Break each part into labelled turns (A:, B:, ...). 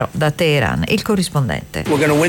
A: Da Teheran, il corrispondente.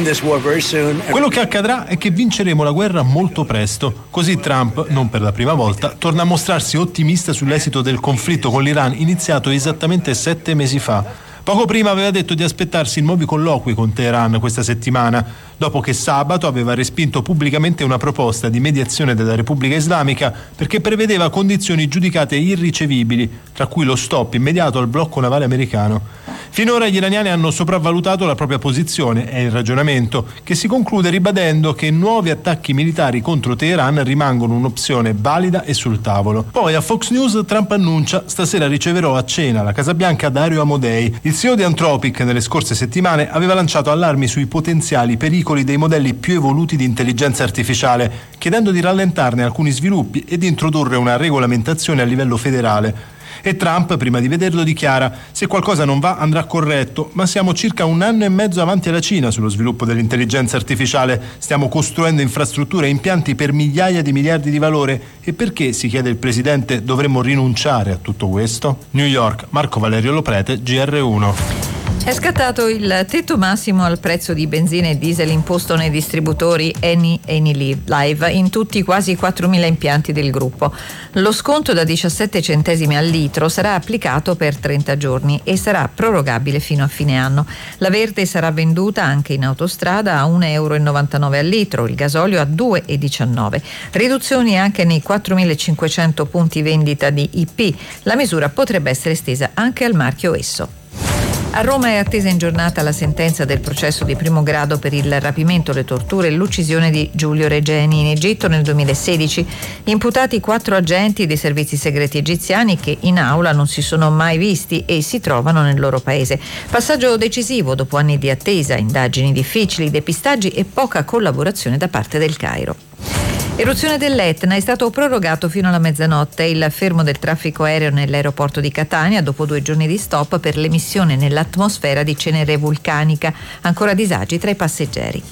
B: Quello che accadrà è che vinceremo la guerra molto presto. Così Trump, non per la prima volta, torna a mostrarsi ottimista sull'esito del conflitto con l'Iran iniziato esattamente 7 mesi fa. Poco prima aveva detto di aspettarsi nuovi colloqui con Teheran questa settimana, dopo che sabato aveva respinto pubblicamente una proposta di mediazione della Repubblica Islamica perché prevedeva condizioni giudicate irricevibili, tra cui lo stop immediato al blocco navale americano. Finora gli iraniani hanno sopravvalutato la propria posizione e il ragionamento, che si conclude ribadendo che nuovi attacchi militari contro Teheran rimangono un'opzione valida e sul tavolo. Poi a Fox News Trump annuncia: stasera riceverò a cena alla Casa Bianca Dario Amodei. Il CEO di Anthropic nelle scorse settimane aveva lanciato allarmi sui potenziali pericoli dei modelli più evoluti di intelligenza artificiale, chiedendo di rallentarne alcuni sviluppi e di introdurre una regolamentazione a livello federale. E Trump, prima di vederlo, dichiara: se qualcosa non va andrà corretto, ma siamo circa 1 anno e mezzo avanti alla Cina sullo sviluppo dell'intelligenza artificiale, stiamo costruendo infrastrutture e impianti per migliaia di miliardi di valore. E perché, si chiede il presidente, dovremmo rinunciare a tutto questo? New York, Marco Valerio Loprete, GR1.
A: È scattato il tetto massimo al prezzo di benzina e diesel imposto nei distributori Eni Live in tutti i quasi 4.000 impianti del gruppo. Lo sconto da 17 centesimi al litro sarà applicato per 30 giorni e sarà prorogabile fino a fine anno. La verde sarà venduta anche in autostrada a 1,99 euro al litro, il gasolio a 2,19. Riduzioni anche nei 4.500 punti vendita di IP. La misura potrebbe essere estesa anche al marchio Esso. A Roma è attesa in giornata la sentenza del processo di primo grado per il rapimento, le torture e l'uccisione di Giulio Regeni in Egitto nel 2016. Imputati 4 agenti dei servizi segreti egiziani che in aula non si sono mai visti e si trovano nel loro paese. Passaggio decisivo dopo anni di attesa, indagini difficili, depistaggi e poca collaborazione da parte del Cairo. Eruzione dell'Etna, è stato prorogato fino alla mezzanotte il fermo del traffico aereo nell'aeroporto di Catania dopo 2 giorni di stop per l'emissione nell'atmosfera di cenere vulcanica, ancora disagi tra i passeggeri.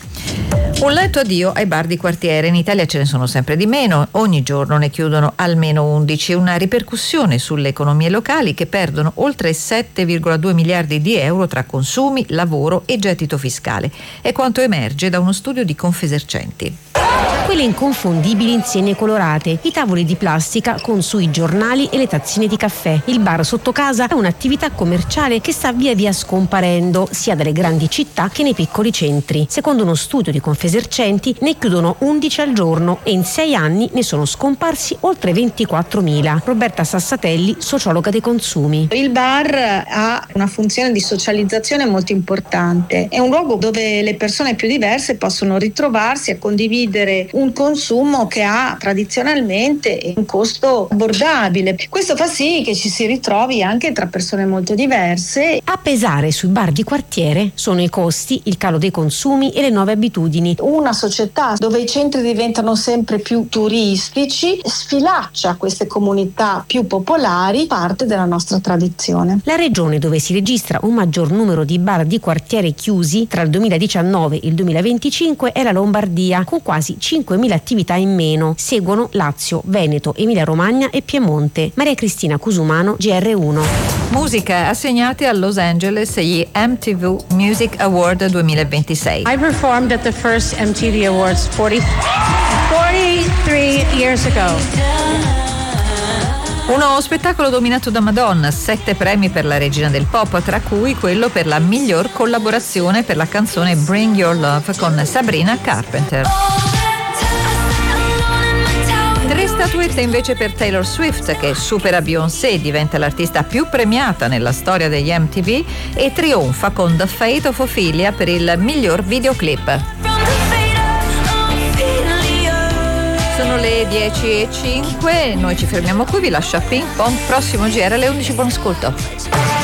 A: Un lento addio ai bar di quartiere, in Italia ce ne sono sempre di meno, ogni giorno ne chiudono almeno 11, una ripercussione sulle economie locali che perdono oltre 7,2 miliardi di euro tra consumi, lavoro e gettito fiscale. È quanto emerge da uno studio di Confesercenti.
C: Quelle inconfondibili insigne colorate, i tavoli di plastica con sui giornali e le tazzine di caffè. Il bar sotto casa è un'attività commerciale che sta via via scomparendo sia dalle grandi città che nei piccoli centri. Secondo uno studio di Confesercenti ne chiudono 11 al giorno e in 6 anni ne sono scomparsi oltre 24.000. Roberta Sassatelli, sociologa dei consumi.
D: Il bar ha una funzione di socializzazione molto importante. È un luogo dove le persone più diverse possono ritrovarsi a condividere un consumo che ha tradizionalmente un costo abbordabile. Questo fa sì che ci si ritrovi anche tra persone molto diverse.
C: A pesare sui bar di quartiere sono i costi, il calo dei consumi e le nuove abitudini.
D: Una società dove i centri diventano sempre più turistici sfilaccia queste comunità più popolari, parte della nostra tradizione.
C: La regione dove si registra un maggior numero di bar di quartiere chiusi tra il 2019 e il 2025 è la Lombardia, con quasi 5.000 attività in meno. Seguono Lazio, Veneto, Emilia-Romagna e Piemonte. Maria Cristina Cusumano, GR1.
A: Musica, assegnate a Los Angeles gli MTV Music Award 2026.
E: I performed at the first MTV Awards 43 years ago.
A: Uno spettacolo dominato da Madonna, 7 premi per la regina del pop, tra cui quello per la miglior collaborazione per la canzone Bring Your Love con Sabrina Carpenter. 3 statuette invece per Taylor Swift, che supera Beyoncé, diventa l'artista più premiata nella storia degli MTV e trionfa con The Fate of Ophelia per il miglior videoclip. Sono le 10:05, noi ci fermiamo qui, vi lascio a Ping Pong, prossimo GR alle 11, buon ascolto.